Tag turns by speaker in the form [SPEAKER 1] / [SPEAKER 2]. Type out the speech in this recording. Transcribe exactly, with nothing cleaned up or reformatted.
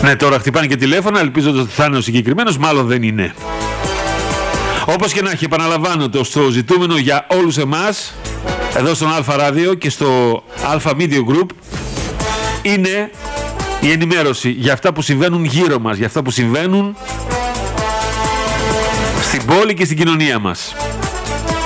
[SPEAKER 1] Ναι, τώρα χτυπάνε και τηλέφωνα, ελπίζοντας ότι θα είναι ο συγκεκριμένος, μάλλον δεν είναι. Όπως και να έχει, επαναλαμβάνω, το στο ζητούμενο για όλους εμάς, εδώ στον Αλφα Ράδιο και στο Αλφα Media Group, είναι η ενημέρωση για αυτά που συμβαίνουν γύρω μας, για αυτά που συμβαίνουν στην πόλη και στην κοινωνία μας.